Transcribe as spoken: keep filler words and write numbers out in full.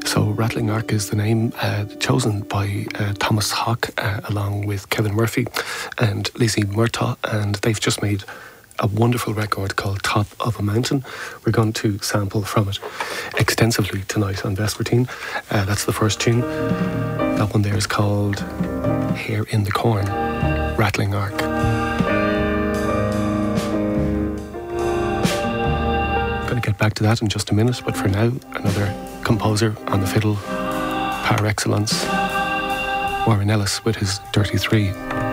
So Rattling Ark is the name uh, chosen by uh, Thomas Hawke uh, along with Kevin Murphy and Lizzie Murtaugh, and they've just made a wonderful record called Top of a Mountain. We're going to sample from it extensively tonight on Vespertine. Uh, that's the first tune. That one there is called Hair in the Corn, Rattling Ark. Going to get back to that in just a minute, but for now, another composer on the fiddle par excellence, Warren Ellis with his Dirty Three.